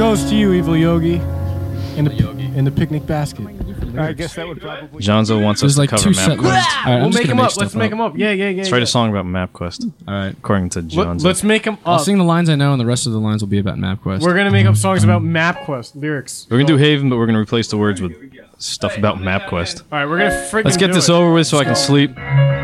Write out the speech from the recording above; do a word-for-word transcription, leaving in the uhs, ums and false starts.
goes to you, Evil Yogi, in the in the picnic basket. I guess that would probably. Jonzo wants us There's to like cover two set MapQuest. lists. All right, We'll I'm just make gonna him make up. stuff Let's make him up. Yeah, yeah, yeah. Let's write yeah. a song about MapQuest. All right. According to Let- Jonzo. Let's make him I'll up. sing the lines I know, and the rest of the lines will be about MapQuest. We're gonna make up songs about MapQuest lyrics. We're gonna do Haven, but we're gonna replace the words with stuff about MapQuest. All right, we're gonna freaking. Let's get do this it. over with so I can Let's go. sleep.